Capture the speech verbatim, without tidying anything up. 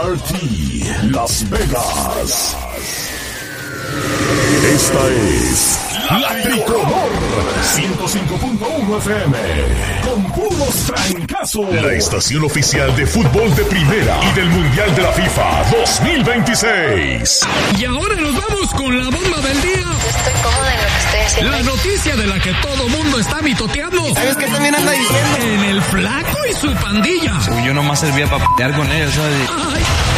R T Las Vegas. Esta es La Tricolor ciento cinco punto uno F M con puros trancazos. La estación oficial de fútbol de primera y del Mundial de la FIFA dos mil veintiséis. Y ahora nos vamos con la bomba del día. Estoy cómoda en lo que estoy haciendo. La noticia de la que todo mundo está mitoteando. ¿Sabes qué también anda diciendo? En el Flaco y su pandilla. Uy, yo nomás servía para p***ar con ellos, ¿sabes? Ay,